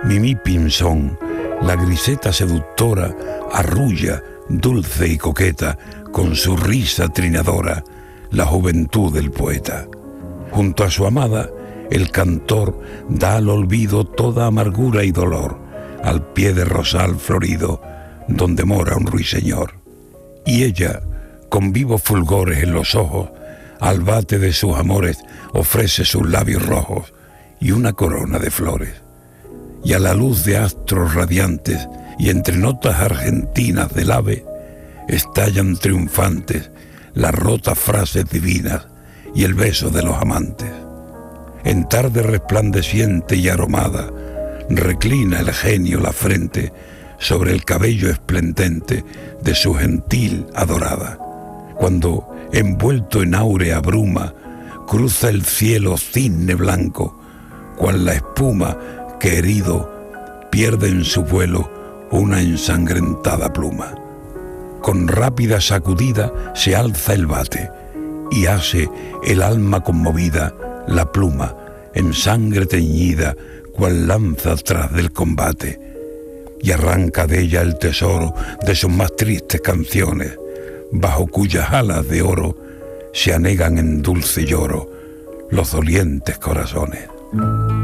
Mimí Pinzón, la griseta seductora, arrulla, dulce y coqueta, con su risa trinadora, la juventud del poeta. Junto a su amada, el cantor da al olvido toda amargura y dolor, al pie de rosal florido, donde mora un ruiseñor. Y ella, con vivos fulgores en los ojos, al bate de sus amores ofrece sus labios rojos y una corona de flores. Y a la luz de astros radiantes y entre notas argentinas del ave, estallan triunfantes las rotas frases divinas y el beso de los amantes. En tarde resplandeciente y aromada, reclina el genio la frente sobre el cabello esplendente de su gentil adorada. Cuando, envuelto en áurea bruma, cruza el cielo cisne blanco, cual la espuma que herido pierde en su vuelo una ensangrentada pluma. Con rápida sacudida se alza el bate y hace el alma conmovida la pluma en sangre teñida, cual lanza tras del combate, y arranca de ella el tesoro de sus más tristes canciones, bajo cuyas alas de oro se anegan en dulce lloro los dolientes corazones.